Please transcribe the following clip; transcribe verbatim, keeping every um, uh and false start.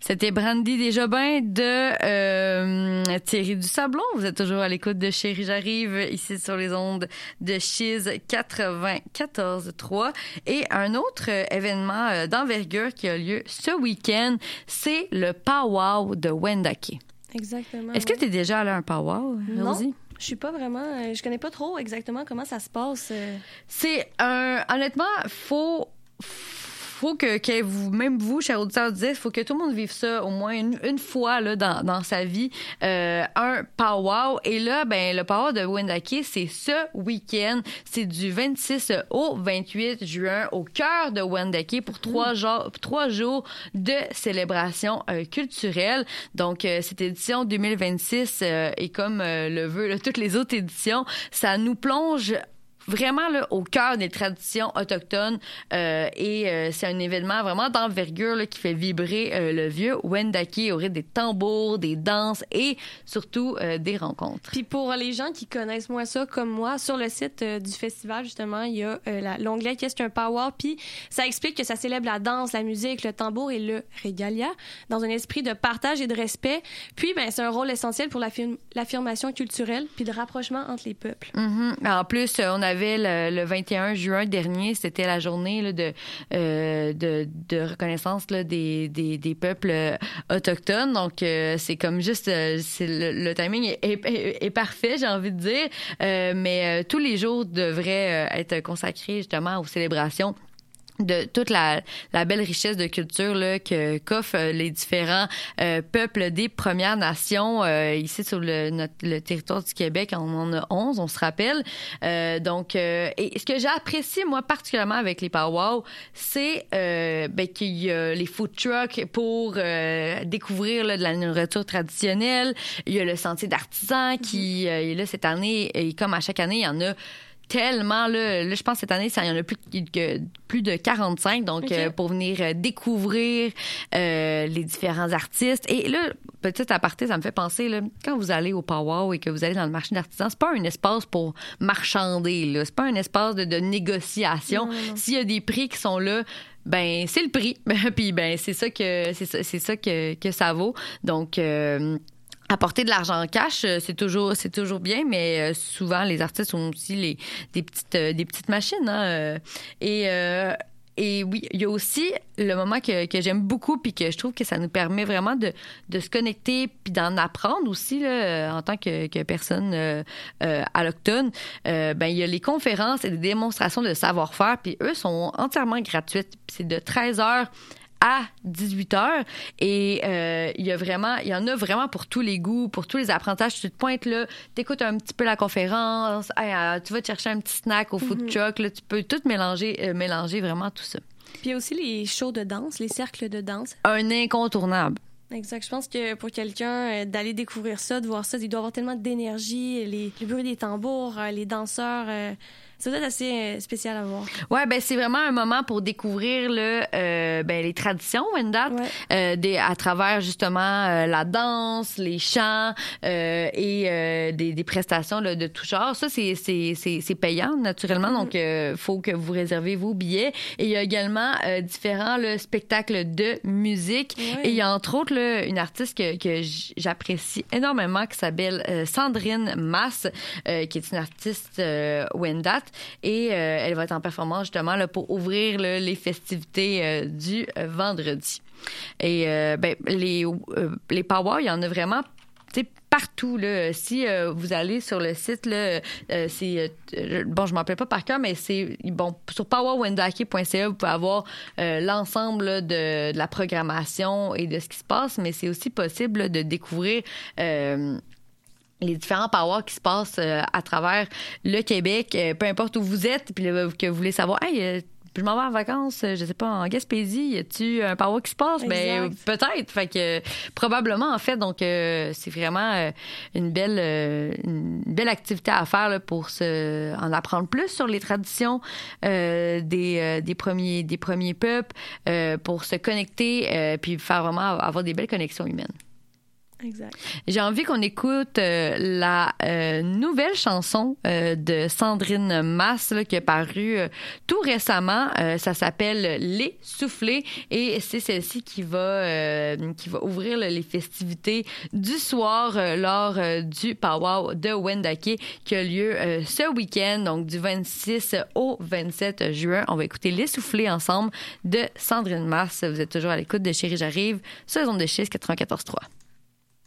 C'était Brandy Desjobins de euh, Thierry Dusablon. Vous êtes toujours à l'écoute de Chérie j'arrive, ici sur les ondes de Chiz quatre-vingt-quatorze trois. Et un autre euh, événement euh, d'envergure qui a lieu ce week-end, c'est le Pow-Wow de Wendake. Exactement. Est-ce que tu es déjà allé à un Pow-Wow, Rosie? Non, je suis pas vraiment... Je connais pas trop exactement comment ça se passe. C'est un... Honnêtement, faut... faut que, que vous, même vous, chers auditeurs, il faut que tout le monde vive ça au moins une, une fois là, dans, dans sa vie, euh, un powwow. Et là, ben, le powwow de Wendake, c'est ce week-end. C'est du vingt-six au vingt-huit juin au cœur de Wendake pour trois, mmh. jours, trois jours de célébration euh, culturelle. Donc, euh, cette édition deux mille vingt-six, euh, et comme euh, le veut là, toutes les autres éditions, ça nous plonge vraiment là, au cœur des traditions autochtones euh, et euh, c'est un événement vraiment d'envergure là, qui fait vibrer euh, le vieux Wendake au rythme des tambours, des danses et surtout euh, des rencontres. Puis pour les gens qui connaissent moins ça comme moi, sur le site euh, du festival justement, il y a euh, la, l'onglet Qu'est-ce qu'un powwow, puis ça explique que ça célèbre la danse, la musique, le tambour et le regalia dans un esprit de partage et de respect. Puis ben c'est un rôle essentiel pour l'affirm- l'affirmation culturelle puis de rapprochement entre les peuples. Mm-hmm. En plus, on a Le, le vingt et un juin dernier, c'était la journée là, de, euh, de, de reconnaissance là, des, des, des peuples euh, autochtones. Donc, euh, c'est comme juste... Euh, c'est le, le timing est, est, est parfait, j'ai envie de dire. Euh, mais euh, tous les jours devraient euh, être consacrés justement aux célébrations de toute la, la belle richesse de culture là, que, qu'offrent les différents euh, peuples des Premières Nations. Euh, ici, sur le, notre, le territoire du Québec, on en a onze, on se rappelle. Euh, donc, euh, et ce que j'ai apprécié, moi, particulièrement avec les powwows, c'est euh, ben, qu'il y a les food trucks pour euh, découvrir là, de la nourriture traditionnelle. Il y a le sentier d'artisans qui, euh, est là cette année, et comme à chaque année, il y en a tellement, là, là, je pense que cette année, ça, il y en a plus, que, plus de quarante-cinq, donc okay. euh, pour venir euh, découvrir euh, les différents artistes. Et là, petit aparté, ça me fait penser, là, quand vous allez au powwow et que vous allez dans le marché d'artisans, c'est pas un espace pour marchander, là. C'est pas un espace de, de négociation. Non, non. S'il y a des prix qui sont là, ben c'est le prix. Puis ben c'est ça que c'est ça, c'est ça que, que ça vaut. Donc euh, apporter de l'argent en cash, c'est toujours, c'est toujours bien, mais souvent, les artistes ont aussi les, des, petites, des petites machines. Hein, et, euh, et oui, il y a aussi le moment que, que j'aime beaucoup puis que je trouve que ça nous permet vraiment de, de se connecter puis d'en apprendre aussi là, en tant que, que personne euh, euh, alloctone. Euh, ben, il y a les conférences et les démonstrations de savoir-faire, puis eux sont entièrement gratuites. Puis c'est de treize heures à dix-huit heures et euh, il y a vraiment il y en a vraiment pour tous les goûts, pour tous les apprentissages. Tu te pointes là, t'écoutes un petit peu la conférence, hey, euh, tu vas te chercher un petit snack au food mm-hmm. truck, là, tu peux tout mélanger euh, mélanger vraiment tout ça. Puis il y a aussi les shows de danse, les cercles de danse. Un incontournable. Exact. Je pense que pour quelqu'un, euh, d'aller découvrir ça, de voir ça, il doit avoir tellement d'énergie, les, les bruits des tambours, euh, les danseurs... Euh, ça doit être assez euh, spécial à voir. Ouais, ben c'est vraiment un moment pour découvrir là, euh, ben les traditions Wendat, ouais. euh, des, à travers justement euh, la danse, les chants euh, et euh, des, des prestations là, de tout genre. Ça c'est c'est c'est, c'est payant naturellement, mm-hmm. donc euh, faut que vous réservez vos billets. Et il y a également euh, différents là, spectacles de musique. Ouais. Et il y a entre autres là, une artiste que que j'apprécie énormément qui s'appelle euh, Sandrine Masse, euh, qui est une artiste euh, Wendat. Et euh, elle va être en performance justement là, pour ouvrir là, les festivités euh, du euh, vendredi. Et euh, ben, les, euh, les powwows, il y en a vraiment partout. Là. Si euh, vous allez sur le site, là, euh, c'est... Euh, bon, je ne m'en rappelle pas par cœur, mais c'est... Bon, sur powwow wendake point c a, vous pouvez avoir euh, l'ensemble là, de, de la programmation et de ce qui se passe, mais c'est aussi possible là, de découvrir... Euh, les différents powwows qui se passent euh, à travers le Québec, euh, peu importe où vous êtes, puis là, que vous voulez savoir, hey, euh, je m'en vais en vacances, je sais pas, en Gaspésie, y a-tu un powwow qui se passe? Ben peut-être, fait que euh, probablement en fait, donc euh, c'est vraiment euh, une belle euh, une belle activité à faire là, pour se en apprendre plus sur les traditions euh, des euh, des premiers des premiers peuples, euh, pour se connecter, euh, puis faire vraiment avoir des belles connexions humaines. Exact. J'ai envie qu'on écoute euh, la euh, nouvelle chanson euh, de Sandrine Masse là, qui est parue euh, tout récemment. Euh, ça s'appelle Les Soufflés et c'est celle-ci qui va euh, qui va ouvrir là, les festivités du soir euh, lors euh, du Powwow de Wendake qui a lieu euh, ce week-end, donc du vingt-six au vingt-sept juin. On va écouter Les Soufflés ensemble de Sandrine Masse. Vous êtes toujours à l'écoute de Chérie J'arrive sur les ondes de Chiz quatre-vingt-quatorze trois.